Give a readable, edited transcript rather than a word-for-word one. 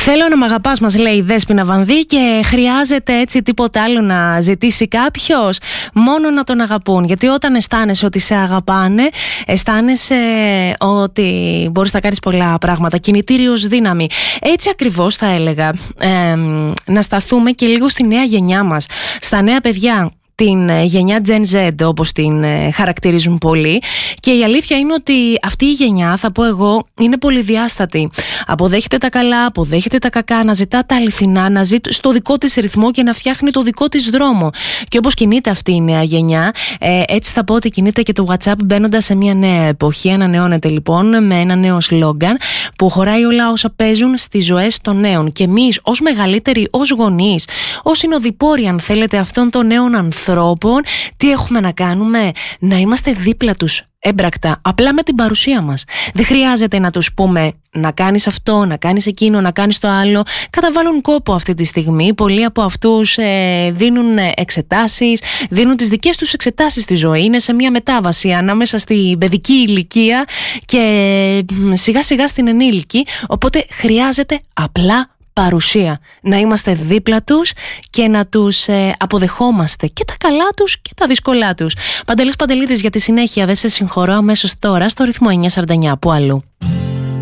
Θέλω να μ' αγαπάς, μας λέει η Δέσποινα Βανδύ, και χρειάζεται έτσι τίποτα άλλο να ζητήσει κάποιος? Μόνο να τον αγαπούν. Γιατί όταν αισθάνεσαι ότι σε αγαπάνε, αισθάνεσαι ότι μπορείς να κάνεις πολλά πράγματα. Κινητήριος δύναμη. Έτσι ακριβώς θα έλεγα να σταθούμε και λίγο στη νέα γενιά μας, στα νέα παιδιά. Την γενιά Gen Z, όπως την χαρακτηρίζουν πολλοί. Και η αλήθεια είναι ότι αυτή η γενιά, θα πω εγώ, είναι πολυδιάστατη. Αποδέχεται τα καλά, αποδέχεται τα κακά, να ζητά τα αληθινά, να ζει στο δικό της ρυθμό και να φτιάχνει το δικό της δρόμο. Και όπως κινείται αυτή η νέα γενιά, έτσι θα πω ότι κινείται και το WhatsApp, μπαίνοντας σε μια νέα εποχή. Ανανεώνεται λοιπόν με ένα νέο σλόγγαν που χωράει όλα όσα παίζουν στις ζωές των νέων. Και εμείς, ως μεγαλύτεροι, ως γονείς, ως συνοδοιπόροι, αν θέλετε, αυτών των νέων ανθρώπων, τι έχουμε να κάνουμε? Να είμαστε δίπλα τους έμπρακτα, απλά με την παρουσία μας. Δεν χρειάζεται να τους πούμε να κάνεις αυτό, να κάνεις εκείνο, να κάνεις το άλλο. Καταβάλουν κόπο αυτή τη στιγμή. Πολλοί από αυτούς δίνουν εξετάσεις, δίνουν τις δικές τους εξετάσεις στη ζωή. Είναι σε μια μετάβαση ανάμεσα στην παιδική ηλικία και σιγά σιγά στην ενήλικη. Οπότε χρειάζεται απλά παρουσία. Να είμαστε δίπλα τους και να τους αποδεχόμαστε και τα καλά τους και τα δύσκολά τους. Παντελής Παντελίδης για τη συνέχεια. Δεν σε συγχωρώ, αμέσως τώρα στο ρυθμό 949. Πού αλλού?